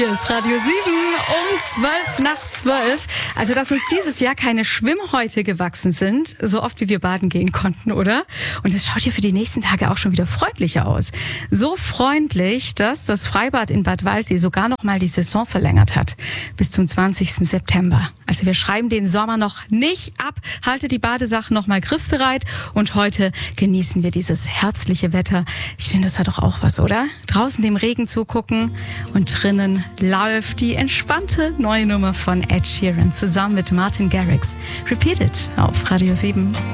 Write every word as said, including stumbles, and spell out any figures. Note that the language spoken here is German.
Hier ist Radio sieben um zwölf nach zwölf. Also, dass uns dieses Jahr keine Schwimmhäute gewachsen sind, so oft wie wir baden gehen konnten, oder? Und es schaut hier für die nächsten Tage auch schon wieder freundlicher aus. So freundlich, dass das Freibad in Bad Waldsee sogar noch mal die Saison verlängert hat. Bis zum zwanzigsten September. Also wir schreiben den Sommer noch nicht ab. Haltet die Badesachen noch mal griffbereit. Und heute genießen wir dieses herbstliche Wetter. Ich finde, das hat doch auch was, oder? Draußen dem Regen zugucken und drinnen läuft die entspannte neue Nummer von Ed Sheeran zusammen mit Martin Garrix. Repeat It auf Radio sieben.